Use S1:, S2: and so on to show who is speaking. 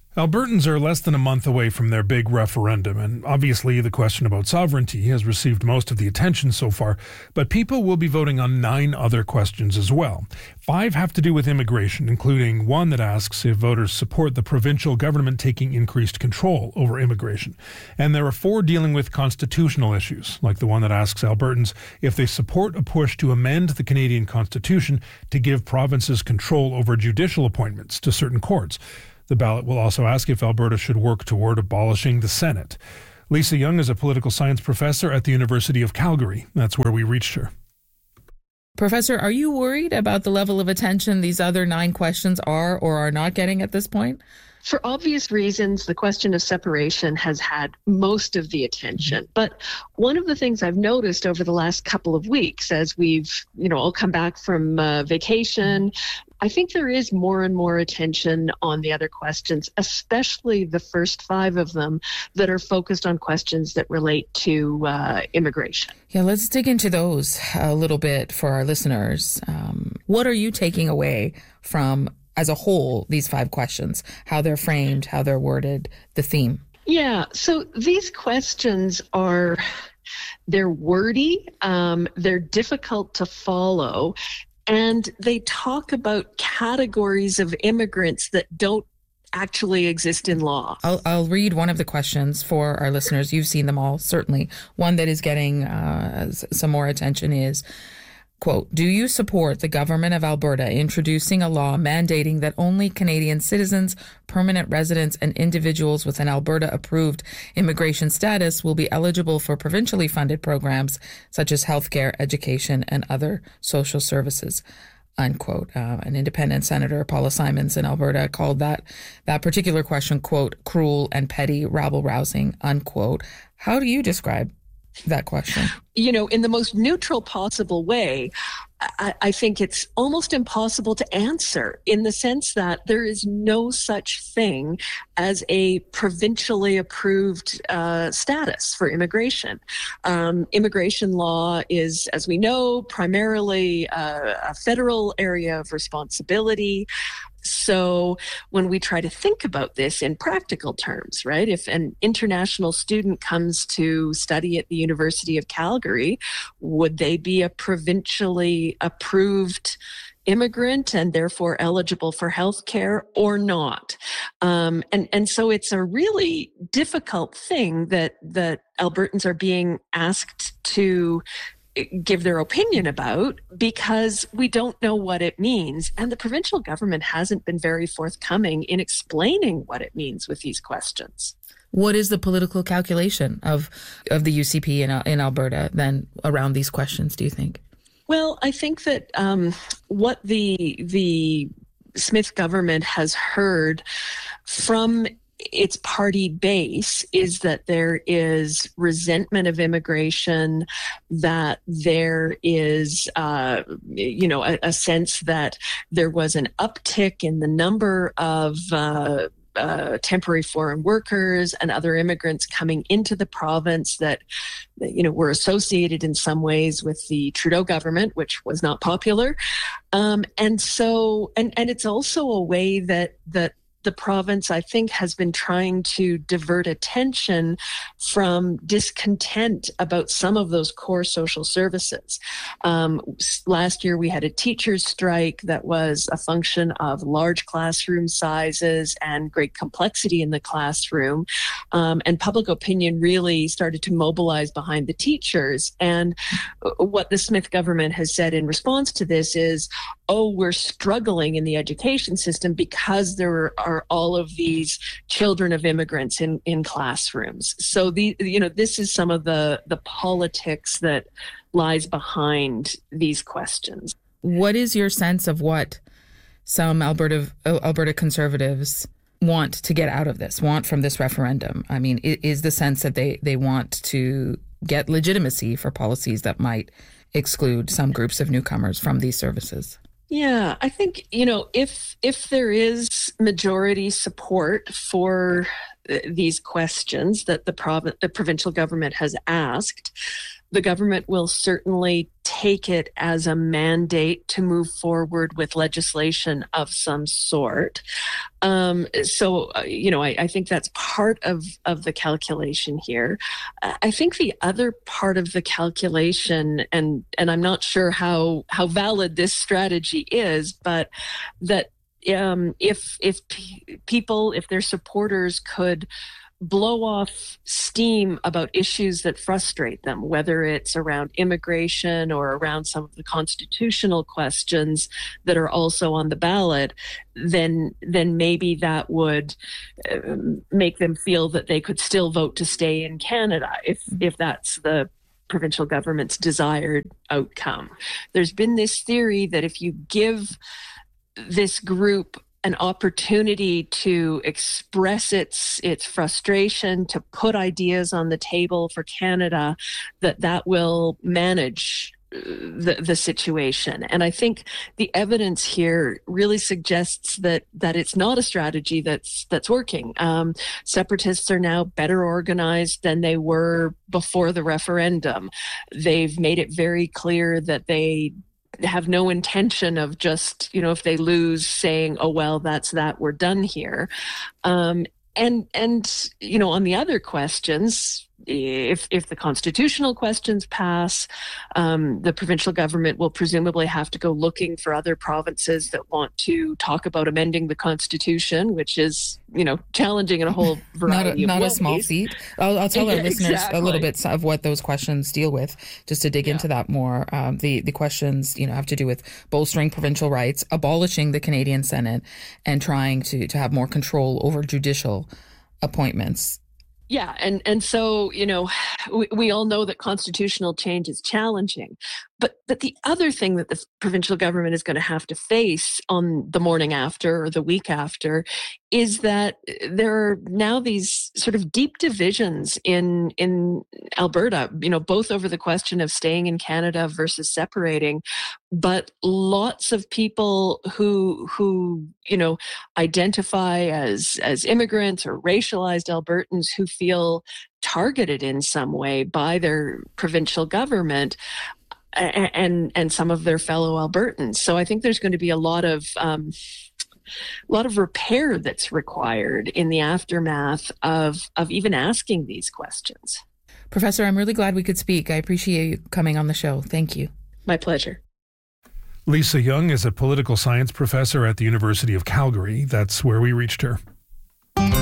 S1: Albertans are less than a month away from their big referendum, and obviously the question about sovereignty has received most of the attention so far, but people will be voting on 9 other questions as well. 5 have to do with immigration, including one that asks if voters support the provincial government taking increased control over immigration. And there are 4 dealing with constitutional issues, like the one that asks Albertans if they support a push to amend the Canadian Constitution to give provinces control over judicial appointments to certain courts. The ballot will also ask if Alberta should work toward abolishing the Senate. Lisa Young is a political science professor at the University of Calgary. That's where we reached her.
S2: Professor, are you worried about the level of attention these other 9 questions are or are not getting at this point?
S3: For obvious reasons, the question of separation has had most of the attention. But one of the things I've noticed over the last couple of weeks as we've, all come back from vacation, I think there is more and more attention on the other questions, especially the first 5 of them that are focused on questions that relate to immigration.
S2: Yeah, let's dig into those a little bit for our listeners. What are you taking away from, as a whole, these 5 questions, how they're framed, how they're worded, the theme?
S3: Yeah, so these questions they're wordy, they're difficult to follow, and they talk about categories of immigrants that don't actually exist in law.
S2: I'll read one of the questions for our listeners. You've seen them all, certainly. One that is getting some more attention is, quote, do you support the government of Alberta introducing a law mandating that only Canadian citizens, permanent residents, and individuals with an Alberta-approved immigration status will be eligible for provincially funded programs such as healthcare, education, and other social services? Unquote. An independent senator, Paula Simons in Alberta, called that particular question, quote, cruel and petty, rabble-rousing, unquote. How do you describe that question?
S3: In the most neutral possible way, I think it's almost impossible to answer, in the sense that there is no such thing as a provincially approved status for immigration. Immigration law is, as we know, primarily a federal area of responsibility. So when we try to think about this in practical terms, right, if an international student comes to study at the University of Calgary, would they be a provincially approved immigrant and therefore eligible for health care or not? And so it's a really difficult thing that Albertans are being asked to give their opinion about, because we don't know what it means. And the provincial government hasn't been very forthcoming in explaining what it means with these questions.
S2: What is the political calculation of the UCP in Alberta then around these questions, do you think?
S3: Well, I think that what the Smith government has heard from its party base is that there is resentment of immigration, that there is, a sense that there was an uptick in the number of temporary foreign workers and other immigrants coming into the province that, were associated in some ways with the Trudeau government, which was not popular. And it's also a way that the province, I think, has been trying to divert attention from discontent about some of those core social services. Last year, we had a teachers' strike that was a function of large classroom sizes and great complexity in the classroom. And public opinion really started to mobilize behind the teachers. And what the Smith government has said in response to this is, we're struggling in the education system because there are all of these children of immigrants in classrooms. So this is some of the politics that lies behind these questions.
S2: What is your sense of what some Alberta Conservatives want to get out of this, want from this referendum? I mean, is the sense that they want to get legitimacy for policies that might exclude some groups of newcomers from these services?
S3: Yeah, I think, if there is majority support for these questions that the provincial government has asked, The government will certainly take it as a mandate to move forward with legislation of some sort. I think that's part of the calculation here. I think the other part of the calculation, and I'm not sure how valid this strategy is, but that if their supporters could blow off steam about issues that frustrate them, whether it's around immigration or around some of the constitutional questions that are also on the ballot, then maybe that would make them feel that they could still vote to stay in Canada if that's the provincial government's desired outcome. There's been this theory that if you give this group an opportunity to express its frustration, to put ideas on the table for Canada, that will manage the situation. And I think the evidence here really suggests that it's not a strategy that's working. Separatists are now better organized than they were before the referendum. They've made it very clear that they have no intention of just, if they lose, saying, oh, well, that's that, we're done here. And on the other questions, if the constitutional questions pass, the provincial government will presumably have to go looking for other provinces that want to talk about amending the Constitution, which is, challenging in a whole variety of ways.
S2: Not a small feat. I'll tell our listeners
S3: Exactly.
S2: a little bit of what those questions deal with, just to dig into that more. The questions, have to do with bolstering provincial rights, abolishing the Canadian Senate, and trying to have more control over judicial appointments.
S3: Yeah, and so, we all know that constitutional change is challenging. But the other thing that the provincial government is going to have to face on the morning after or the week after is that there are now these sort of deep divisions in Alberta, both over the question of staying in Canada versus separating, but lots of people who identify as immigrants or racialized Albertans who feel targeted in some way by their provincial government and some of their fellow Albertans. So I think there's going to be a lot of repair that's required in the aftermath of even asking these questions.
S2: Professor, I'm really glad we could speak. I appreciate you coming on the show. Thank you.
S3: My pleasure.
S1: Lisa Young is a political science professor at the University of Calgary. That's where we reached her.